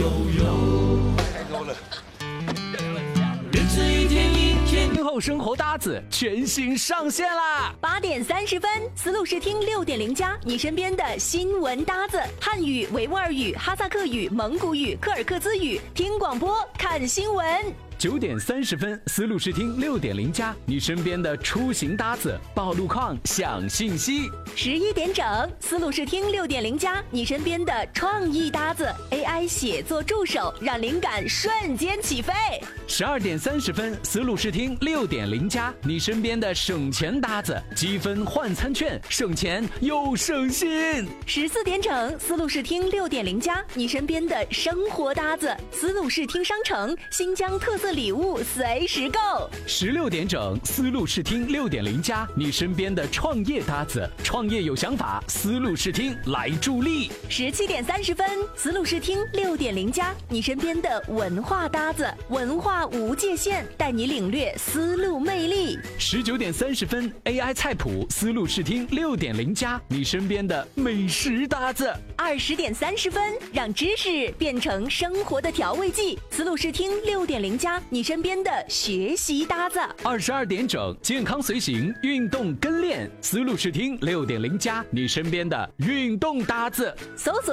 太高了。 今后生活搭子全新上线啦 ！8点30分，思路视听6.0+，你身边的新闻搭子，汉语、维吾尔语、哈萨克语、蒙古语、柯尔克孜语，听广播看新闻。 9点30分，思路视听6.0+，你身边的出行搭子，报路况、享信息。 11点整，思路视听6.0+，你身边的创意搭子 ，AI 写作助手，让灵感瞬间起飞。 12点30分，思路视听6.0+，你身边的省钱搭子，积分换餐券，省钱又省心。 14点整，思路视听6.0+，你身边的生活搭子，思路视听商城，新疆特色礼物随时购。 16点整，思路视听6.0+，你身边的创业搭子，创业有想法，思路视听来助力。 17点30分，思路视听6.0+，你身边的文化搭子，文化无界限，带你领略思路魅力。 19点30分 ，AI 菜谱，思路视听6.0+，你身边的美食搭子。 20点30分，让知识变成生活的调味剂，思路视听6.0+，你身边的学习搭子。 22点整，健康随行，运动跟练，思路视听6.0+，你身边的运动搭子。 搜索